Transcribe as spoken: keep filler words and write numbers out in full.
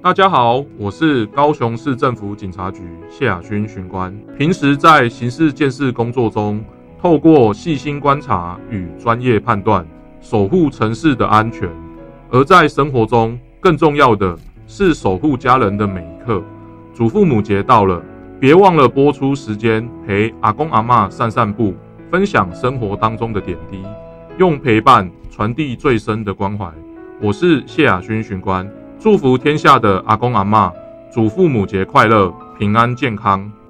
大家好，我是高雄市政府警察局谢亚勋巡官。平时在刑事鉴识工作中，透过细心观察与专业判断，守护城市的安全；而在生活中，更重要的是守护家人的每一刻。祖父母节到了，别忘了拨出时间陪阿公阿嬷散散步，分享生活当中的点滴，用陪伴传递最深的关怀。我是谢亚勋巡官。祝福天下的阿公阿嬷，祖父母节快乐，平安健康。